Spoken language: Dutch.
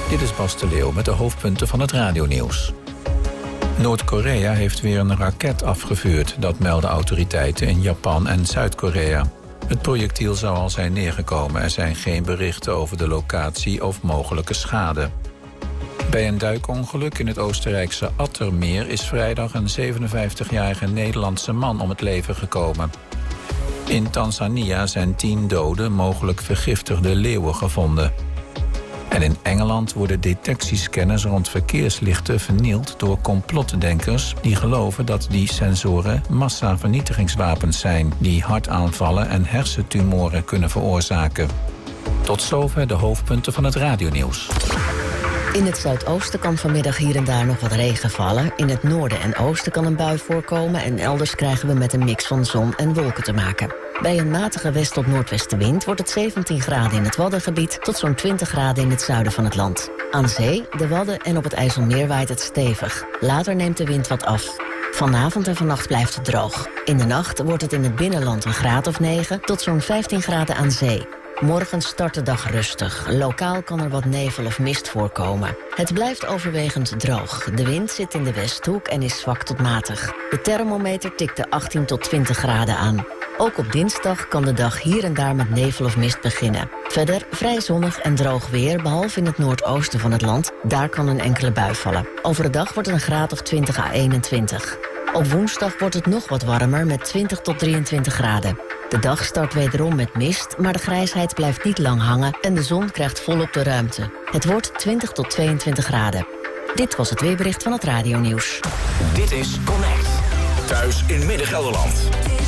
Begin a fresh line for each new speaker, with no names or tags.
Dit is Bas de Leeuw met de hoofdpunten van het radionieuws. Noord-Korea heeft weer een raket afgevuurd. Dat melden autoriteiten in Japan en Zuid-Korea. Het projectiel zou al zijn neergekomen. Er zijn geen berichten over de locatie of mogelijke schade. Bij een duikongeluk in het Oostenrijkse Attermeer is vrijdag een 57-jarige Nederlandse man om het leven gekomen. In Tanzania zijn 10 dode, mogelijk vergiftigde leeuwen gevonden. En in Engeland worden detectiescanners rond verkeerslichten vernield door complotdenkers die geloven dat die sensoren massavernietigingswapens zijn die hartaanvallen en hersentumoren kunnen veroorzaken. Tot zover de hoofdpunten van het radionieuws.
In het zuidoosten kan vanmiddag hier en daar nog wat regen vallen. In het noorden en oosten kan een bui voorkomen en elders krijgen we met een mix van zon en wolken te maken. Bij een matige west- tot noordwestenwind wordt het 17 graden in het Waddengebied tot zo'n 20 graden in het zuiden van het land. Aan zee, de Wadden en op het IJsselmeer waait het stevig. Later neemt de wind wat af. Vanavond en vannacht blijft het droog. In de nacht wordt het in het binnenland een graad of 9 tot zo'n 15 graden aan zee. Morgen start de dag rustig. Lokaal kan er wat nevel of mist voorkomen. Het blijft overwegend droog. De wind zit in de westhoek en is zwak tot matig. De thermometer tikt de 18 tot 20 graden aan. Ook op dinsdag kan de dag hier en daar met nevel of mist beginnen. Verder vrij zonnig en droog weer, behalve in het noordoosten van het land. Daar kan een enkele bui vallen. Over de dag wordt het een graad of 20 à 21. Op woensdag wordt het nog wat warmer met 20 tot 23 graden. De dag start wederom met mist, maar de grijsheid blijft niet lang hangen en de zon krijgt volop de ruimte. Het wordt 20 tot 22 graden. Dit was het weerbericht van het radionieuws.
Dit is Connect. Thuis in Midden-Gelderland.